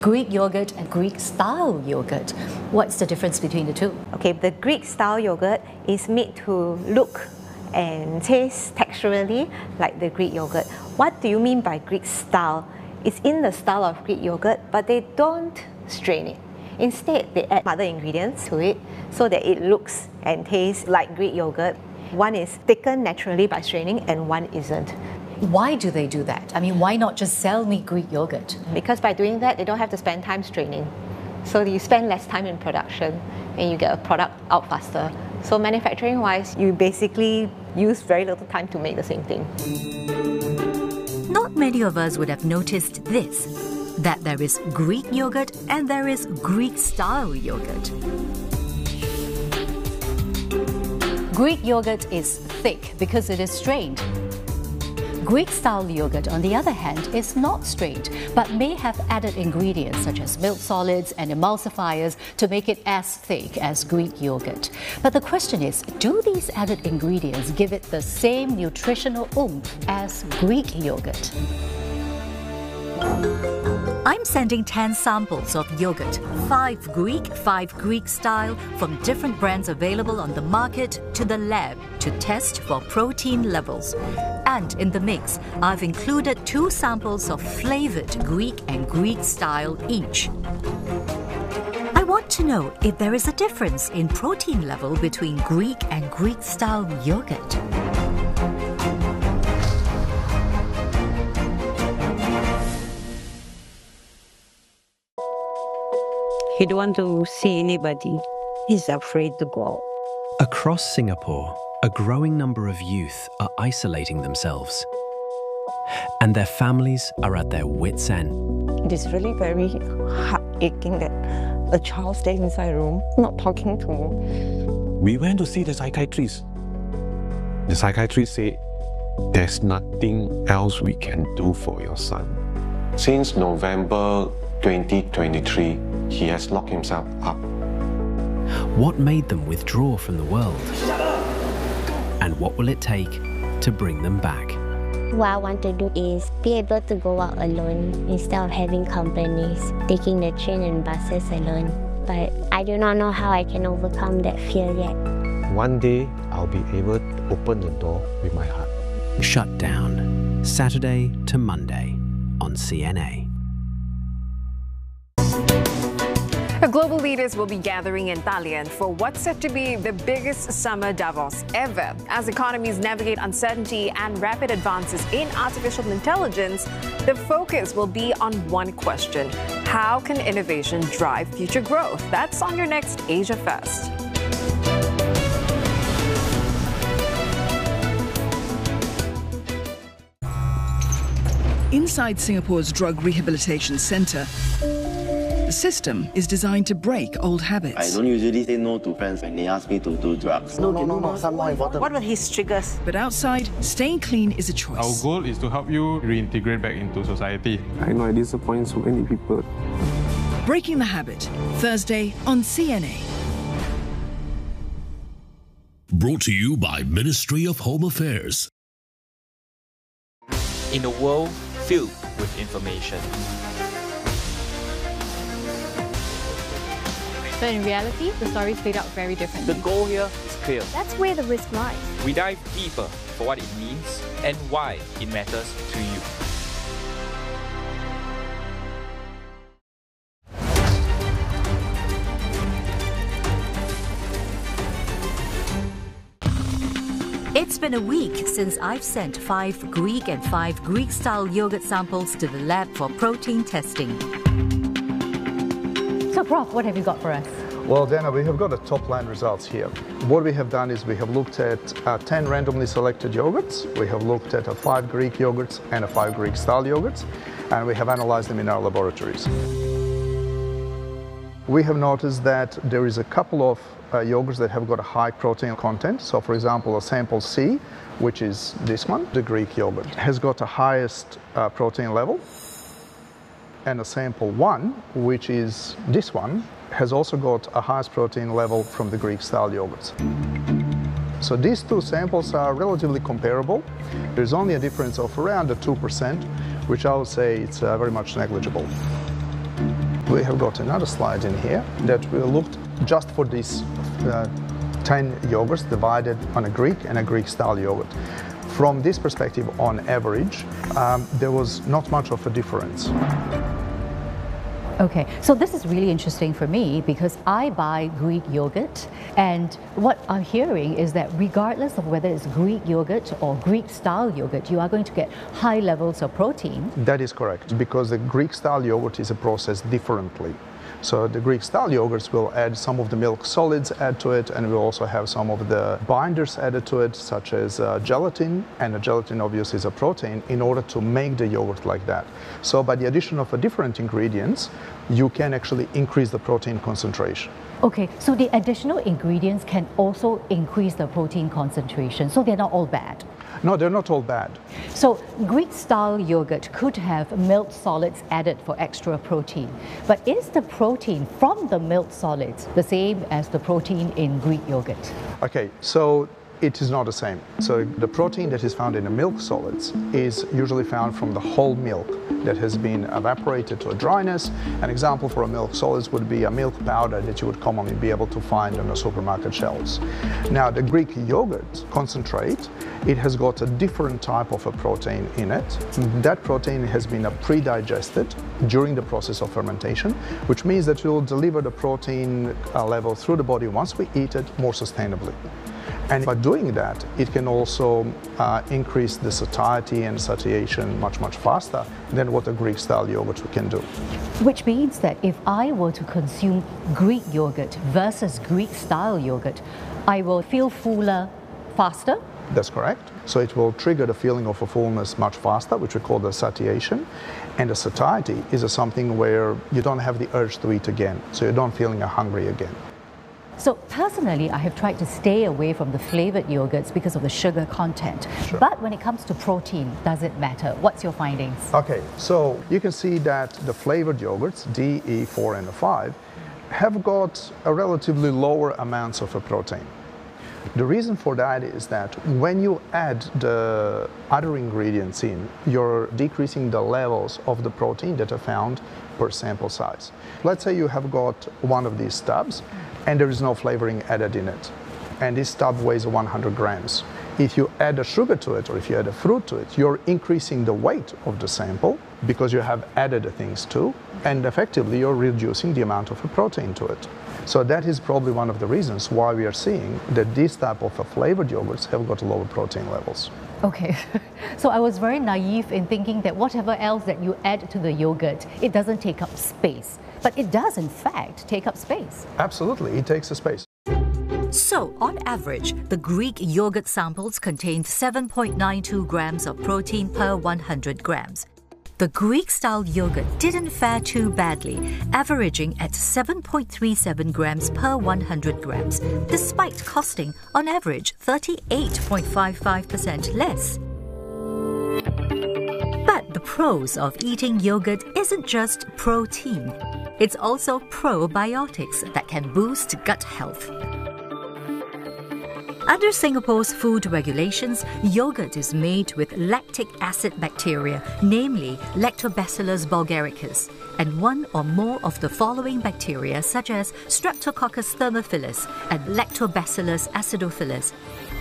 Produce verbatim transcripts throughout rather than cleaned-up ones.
Greek yogurt and Greek-style yogurt. What's the difference between the two? Okay, the Greek-style yogurt is made to look and taste texturally like the Greek yogurt. What do you mean by Greek-style? It's in the style of Greek yogurt, but they don't strain it. Instead, they add other ingredients to it so that it looks and tastes like Greek yogurt. One is thickened naturally by straining and one isn't. Why do they do that? I mean, why not just sell me Greek yogurt? Because by doing that, they don't have to spend time straining. So you spend less time in production and you get a product out faster. So manufacturing-wise, you basically use very little time to make the same thing. Not many of us would have noticed this, that there is Greek yogurt and there is Greek-style yogurt. Greek yogurt is thick because it is strained. Greek-style yogurt, on the other hand, is not strained, but may have added ingredients such as milk solids and emulsifiers to make it as thick as Greek yogurt. But the question is, do these added ingredients give it the same nutritional oomph as Greek yogurt? I'm sending ten samples of yogurt, five Greek, five Greek-style, from different brands available on the market to the lab to test for protein levels. And in the mix, I've included two samples of flavoured Greek and Greek-style each. I want to know if there is a difference in protein level between Greek and Greek-style yogurt. He don't want to see anybody. He's afraid to go out. Across Singapore, a growing number of youth are isolating themselves. And their families are at their wits' end. It is really very heart-aching that a child stays inside a room, not talking to him. We went to see the psychiatrist. The psychiatrist said, there's nothing else we can do for your son. Since November twenty twenty-three, he has locked himself up. What made them withdraw from the world? And what will it take to bring them back? What I want to do is be able to go out alone instead of having companies, taking the train and buses alone. But I do not know how I can overcome that fear yet. One day, I'll be able to open the door with my heart. Shut Down, Saturday to Monday on C N A. Global leaders will be gathering in Dalian for what's set to be the biggest summer Davos ever. As economies navigate uncertainty and rapid advances in artificial intelligence, the focus will be on one question: how can innovation drive future growth? That's on your next Asia Fest. Inside Singapore's Drug Rehabilitation Centre, the system is designed to break old habits. I don't usually say no to friends when they ask me to do drugs. No, no, no, no, some more important. What were his triggers? But outside, staying clean is a choice. Our goal is to help you reintegrate back into society. I know I disappoint so many people. Breaking the Habit, Thursday on C N A. Brought to you by Ministry of Home Affairs. In a world filled with information, but in reality, the stories played out very differently. the goal here is clear. That's where the risk lies. We dive deeper for what it means and why it matters to you. It's been a week since I've sent five Greek and five Greek-style yogurt samples to the lab for protein testing. So, Prof, what have you got for us? Well, Dana, we have got the top-line results here. What we have done is we have looked at uh, ten randomly selected yogurts. We have looked at uh, five Greek yogurts and uh, five Greek-style yogurts, and we have analyzed them in our laboratories. We have noticed that there is a couple of uh, yogurts that have got a high protein content. So, for example, a sample C, which is this one, the Greek yogurt, has got the highest uh, protein level. And a sample one, which is this one, has also got a highest protein level from the Greek-style yogurts. So these two samples are relatively comparable. There's only a difference of around two percent, which I would say it's uh, very much negligible. We have got another slide in here that we looked just for these uh, ten yogurts divided on a Greek and a Greek-style yogurt. From this perspective, on average, um, there was not much of a difference. Okay, so this is really interesting for me because I buy Greek yogurt, and what I'm hearing is that regardless of whether it's Greek yogurt or Greek-style yogurt, you are going to get high levels of protein. That is correct, because the Greek-style yogurt is processed differently. So the Greek-style yogurts will add some of the milk solids add to it, and we'll also have some of the binders added to it, such as uh, gelatin, and the gelatin obviously is a protein, in order to make the yogurt like that. So by the addition of a different ingredients, you can actually increase the protein concentration. Okay, so the additional ingredients can also increase the protein concentration, so they're not all bad. No, they're not all bad. So Greek-style yogurt could have milk solids added for extra protein. But is the protein from the milk solids the same as the protein in Greek yogurt? Okay, so it is not the same. So the protein that is found in the milk solids is usually found from the whole milk that has been evaporated to a dryness. An example for a milk solids would be a milk powder that you would commonly be able to find on the supermarket shelves. Now, the Greek yogurt concentrate, it has got a different type of a protein in it. That protein has been pre-digested during the process of fermentation, which means that it will deliver the protein uh, level through the body once we eat it more sustainably. And by doing that, it can also uh, increase the satiety and satiation much, much faster than what a Greek-style yogurt can do. Which means that if I were to consume Greek yogurt versus Greek-style yogurt, I will feel fuller faster? That's correct. So it will trigger the feeling of a fullness much faster, which we call the satiation. And the satiety is a something where you don't have the urge to eat again, so you don't feeling hungry again. So personally, I have tried to stay away from the flavored yogurts because of the sugar content. Sure. But when it comes to protein, does it matter? What's your findings? Okay, so you can see that the flavored yogurts, D, E, four, and five, have got a relatively lower amounts of a protein. The reason for that is that when you add the other ingredients in, you're decreasing the levels of the protein that are found per sample size. Let's say you have got one of these tubs and there is no flavoring added in it, and this tub weighs one hundred grams. If you add a sugar to it or if you add a fruit to it, you're increasing the weight of the sample because you have added things too, and effectively you're reducing the amount of a protein to it. So that is probably one of the reasons why we are seeing that this type of flavored yogurts have got lower protein levels. Okay, so I was very naive in thinking that whatever else that you add to the yogurt, it doesn't take up space. But it does, in fact, take up space. Absolutely, it takes a space. So, on average, the Greek yogurt samples contained seven point nine two grams of protein per one hundred grams. The Greek-style yogurt didn't fare too badly, averaging at seven point three seven grams per one hundred grams, despite costing, on average, thirty-eight point five five percent less. But the pros of eating yogurt isn't just protein. It's also probiotics that can boost gut health. Under Singapore's food regulations, yogurt is made with lactic acid bacteria, namely Lactobacillus bulgaricus, and one or more of the following bacteria such as Streptococcus thermophilus and Lactobacillus acidophilus.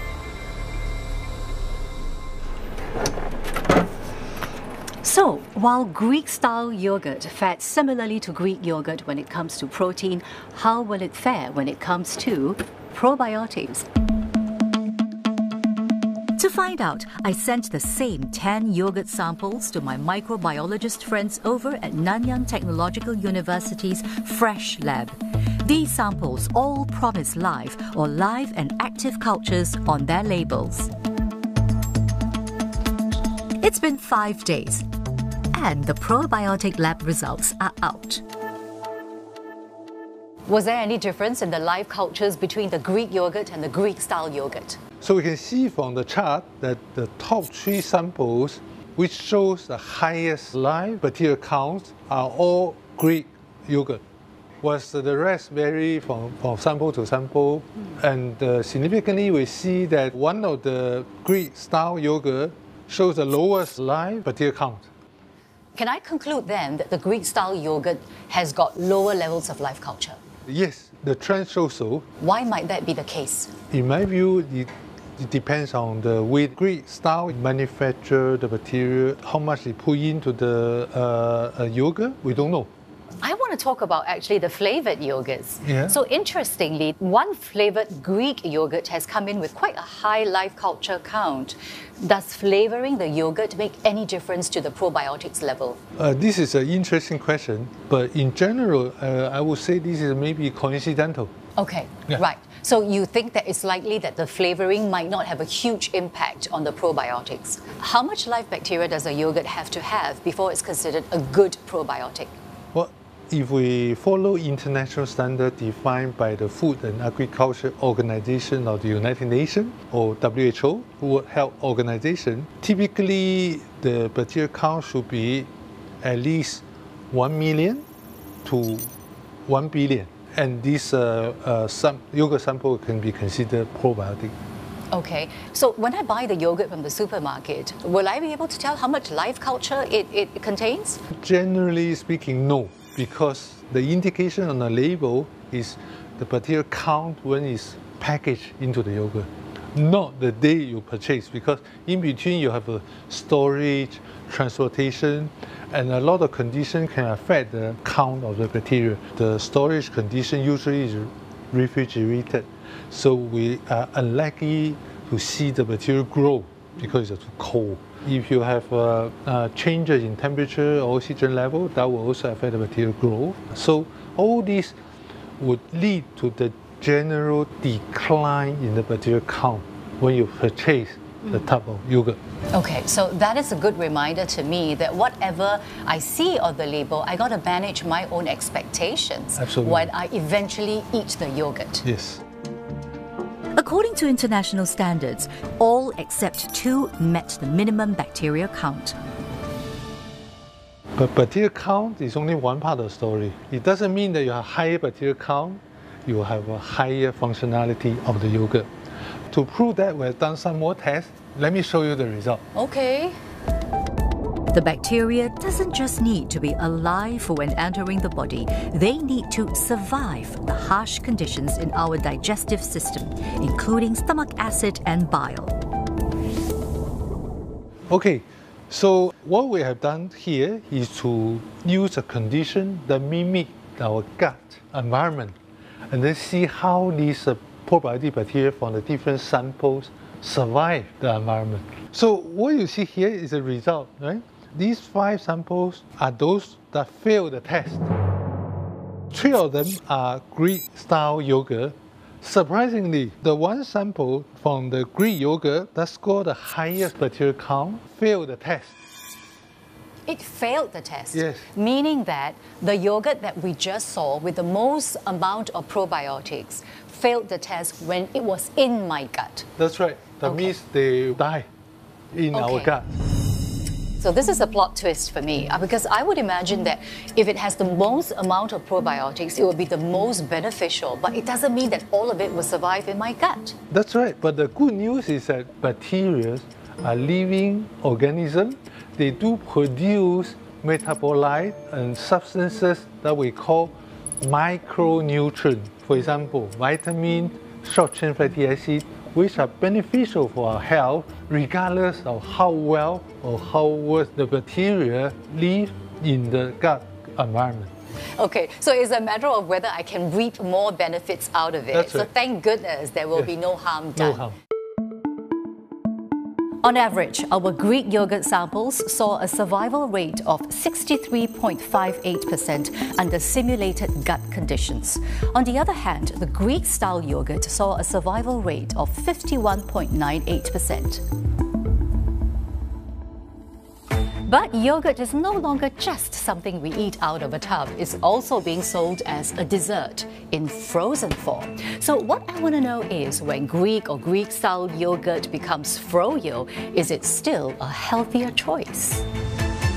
So, while Greek-style yogurt fared similarly to Greek yogurt when it comes to protein, how will it fare when it comes to probiotics? To find out, I sent the same ten yogurt samples to my microbiologist friends over at Nanyang Technological University's Fresh Lab. These samples all promise live or live and active cultures on their labels. It's been five days, and the probiotic lab results are out. Was there any difference in the live cultures between the Greek yogurt and the Greek-style yogurt? So we can see from the chart that the top three samples, which shows the highest live bacterial counts, are all Greek yogurt. Was the rest vary from, from sample to sample? Mm. And uh, significantly, we see that one of the Greek-style yogurt shows the lowest live bacterial count. can I conclude then that the Greek-style yogurt has got lower levels of life culture? Yes, the trend shows so. Why might that be the case? In my view, it, it depends on the way Greek-style manufacture the material, how much they put into the uh, uh, yogurt, we don't know. I want to talk about actually the flavored yogurts. Yeah. So interestingly, one flavored Greek yogurt has come in with quite a high life culture count. Does flavoring the yogurt make any difference to the probiotics level? Uh, this is an interesting question, but in general, uh, I would say this is maybe coincidental. Okay, Yeah. right. So you think that it's likely that the flavoring might not have a huge impact on the probiotics. How much live bacteria does a yogurt have to have before it's considered a good probiotic? Well, if we follow international standard defined by the Food and Agriculture Organization of the United Nations, or W H O, World Health Organization, typically the bacterial count should be at least one million to one billion. And this uh, uh, some yogurt sample can be considered probiotic. Okay, so when I buy the yogurt from the supermarket, will I be able to tell how much live culture it, it contains? Generally speaking, no, because the indication on the label is the bacterial count when it's packaged into the yogurt, not the day you purchase, because in between you have a storage, transportation, and a lot of conditions can affect the count of the bacteria. The storage condition usually is refrigerated, so we are unlikely to see the bacteria grow because it's too cold. If you have uh, uh, changes in temperature or oxygen level, that will also affect the bacterial growth. So all this would lead to the general decline in the bacterial count when you purchase the type of yogurt. Okay, so that is a good reminder to me that whatever I see on the label, I got to manage my own expectations Absolutely. when I eventually eat the yogurt. Yes. According to international standards, all except two met the minimum bacteria count. But bacterial count is only one part of the story. It doesn't mean that you have higher bacterial count, you have a higher functionality of the yogurt. To prove that, we've done some more tests. Let me show you the result. Okay. The bacteria doesn't just need to be alive when entering the body, they need to survive the harsh conditions in our digestive system, including stomach acid and bile. Okay, so what we have done here is to use a condition that mimic our gut environment, and then see how these uh, probiotic bacteria from the different samples survive the environment. So what you see here is a result, right? These five samples are those that failed the test. Three of them are Greek-style yogurt. Surprisingly, the one sample from the Greek yogurt that scored the highest bacterial count failed the test. It failed the test, Yes. meaning that the yogurt that we just saw with the most amount of probiotics failed the test when it was in my gut. That's right. That Okay. means they die in our Okay. gut. So this is a plot twist for me, uh, because I would imagine that if it has the most amount of probiotics, it will be the most beneficial, but it doesn't mean that all of it will survive in my gut. That's right. But the good news is that bacteria are living organisms. They do produce metabolites and substances that we call micronutrients. For example, vitamin, short-chain fatty acid, which are beneficial for our health regardless of how well or how worse the bacteria live in the gut environment. Okay, so it's a matter of whether I can reap more benefits out of it. That's so right. thank goodness there will Yes. be no harm done. No harm. On average, our Greek yogurt samples saw a survival rate of sixty-three point five eight percent under simulated gut conditions. On the other hand, the Greek-style yogurt saw a survival rate of fifty-one point nine eight percent. But yogurt is no longer just something we eat out of a tub. It's also being sold as a dessert in frozen form. So what I want to know is, when Greek or Greek-style yogurt becomes froyo, is it still a healthier choice?